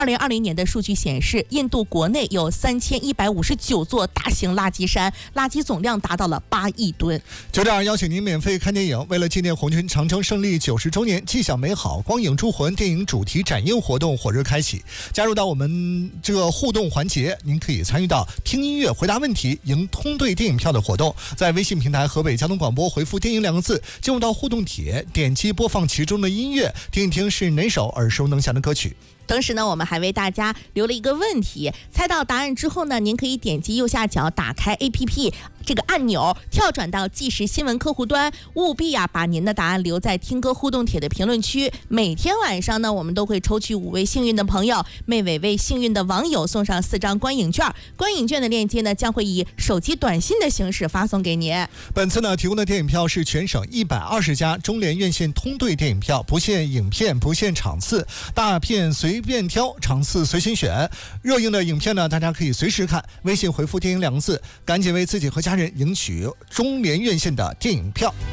2020年的数据显示，印度国内有3159座大型垃圾山，垃圾总量达到了8亿吨。 就这样，邀请您免费看电影。为了纪念红军长征胜利90周年，既享美好，光影铸魂电影主题展映活动火热开启。加入到我们这个互动环节，您可以参与到听音乐、回答问题、赢通兑电影票的活动。在微信平台河北交通广播回复“电影”两个字，进入到互动帖，点击播放其中的音乐，听一听是哪首耳熟能详的歌曲。 同时呢，我们还为大家留了一个问题，猜到答案之后呢，您可以点击右下角打开 APP 这个按钮，跳转到即时新闻客户端，务必把您的答案留在听歌互动帖的评论区。每天晚上呢，我们都会抽取5位幸运的朋友，每位幸运的网友送上4张观影券。观影券的链接呢，将会以手机短信的形式发送给您。 本次呢，提供的电影票是全省120家中联院线通兑电影票，不限影片，不限场次，大片随便挑，场次随心选。热映的影片呢，大家可以随时看。微信回复“电影”两个字，赶紧为自己和家人赢取中联院线的电影票。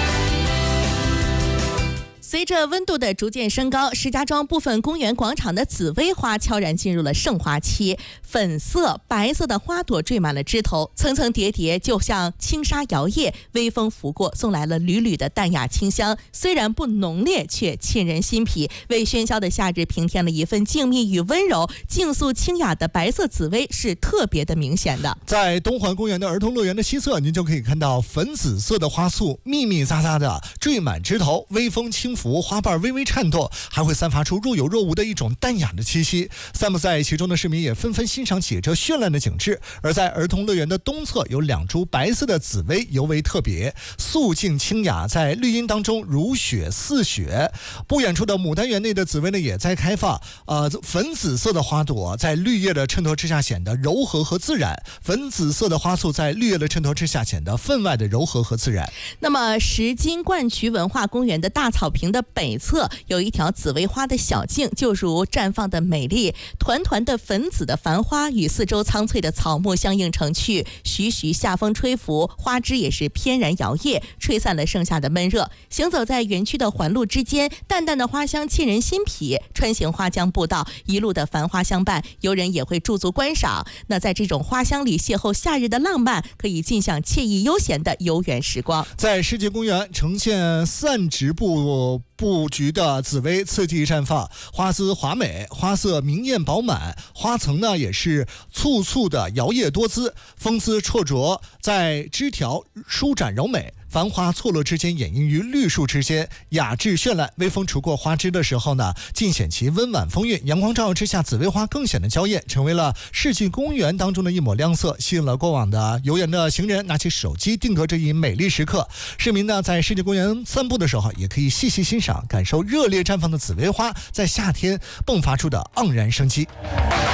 随着温度的逐渐升高，石家庄部分公园广场的紫薇花悄然进入了盛花期，粉色、白色的花朵缀满了枝头，层层叠叠，就像轻纱摇曳，微风拂过，送来了缕缕的淡雅清香。虽然不浓烈，却沁人心脾，为喧嚣的夏日平添了一份静谧与温柔。静肃清雅的白色紫薇是特别的明显的。 在东环公园的儿童乐园的西侧，您就可以看到粉紫色的花簇密密匝匝的缀满枝头，微风轻拂，花瓣微微颤抖，还会散发出若有若无的一种淡雅的气息。散布在其中的市民也纷纷欣赏起这绚烂的景致。而在儿童乐园的东侧，有2株白色的紫薇尤为特别，素净清雅，在绿荫当中如雪似雪。不远处的牡丹园内的紫薇呢，也在开放。粉紫色的花朵在绿叶的衬托之下显得柔和和自然，粉紫色的花簇在绿叶的衬托之下显得分外的柔和和自然。 那么石金灌渠文化公园的大草坪的北侧有一条紫薇花的小径，就如绽放的美丽，团团的粉紫的繁花与四周苍翠的草木相映成趣，徐徐夏风吹拂，花枝也是翩然摇曳，吹散了盛夏的闷热。行走在园区的环路之间，淡淡的花香沁人心脾，穿行花江步道，一路的繁花相伴，游人也会驻足观赏。那在这种花香里邂逅夏日的浪漫，可以尽享惬意悠闲的游园时光。 在世纪公园呈现散植布局的紫薇次第绽放，花姿华美，花色明艳饱满，花层呢也是簇簇的摇曳多姿，风姿绰绰，在枝条舒展柔美，繁花错落之间掩映于绿树之间，雅致绚烂。微风拂过花枝的时候呢，尽显其温婉风韵。阳光照耀之下，紫薇花更显得娇艳，成为了世纪公园当中的一抹亮色，吸引了过往的游园的行人拿起手机定格这一美丽时刻。市民呢在世纪公园散步的时候，也可以细细欣赏，感受热烈绽放的紫薇花在夏天迸发出的盎然生机。